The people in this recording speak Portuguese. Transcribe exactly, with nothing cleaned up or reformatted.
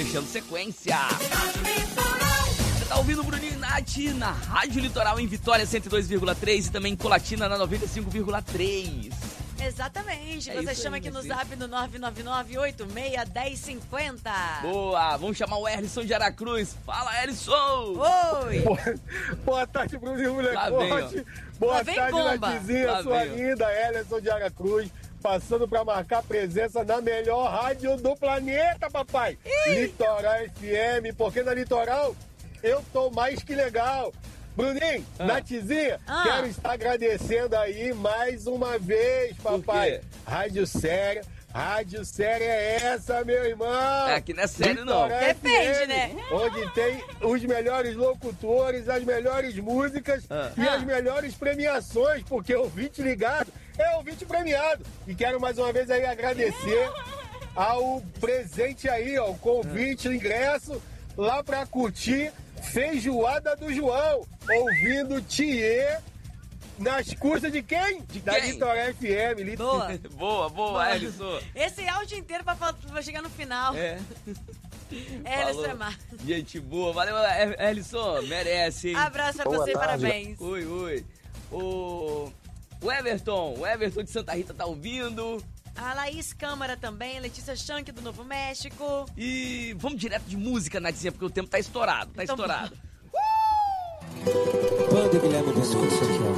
fechando sequência. Você tá ouvindo o Bruninho e Nath na Rádio Litoral em Vitória cento e dois vírgula três e também em Colatina na noventa e cinco vírgula três. Exatamente. É Você isso chama aí, aqui no você. zap no nove nove nove, oito seis, um zero cinco zero. Boa, vamos chamar o Erlisson de Aracruz. Fala, Erlisson! Oi! Boa, boa tarde, Bruninho Lá vem, Molecote. Boa Lá vem tarde, bomba. Natizinha, Lá sua vem, ó. linda, Ellison de Aracruz. Passando pra marcar presença na melhor rádio do planeta, papai. Litoral F M, porque na Litoral eu tô mais que legal. Bruninho, Ah. Natizinha, Ah. quero estar agradecendo aí mais uma vez, Por papai. quê? Rádio séria. Rádio séria é essa, meu irmão? É, aqui não é sério, não. Litoral Depende, F M, né? Onde tem os melhores locutores, as melhores músicas Ah. e Ah. as melhores premiações, porque o ouvinte ligado é ouvinte premiado. E quero mais uma vez aí agradecer ao presente aí, ó, o convite, o ingresso lá pra curtir Feijoada do João, ouvindo Thier nas custas de quem? De Da quem? Litoral F M. Lit- Boa! Boa, boa, Erlisson. Esse áudio inteiro pra, pra chegar no final. É. É, Falou. Ellison Mar. Gente boa, valeu, Er- Erlisson, merece, hein? Abraço pra Boa você e tarde. parabéns. Oi, oi. O, o Everton, o Everton de Santa Rita tá ouvindo. A Laís Câmara também, Letícia Shank do Novo México. E vamos direto de música, Natinha, porque o tempo tá estourado, tá Então estourado. Banda Guilherme Pescoço aqui, ó.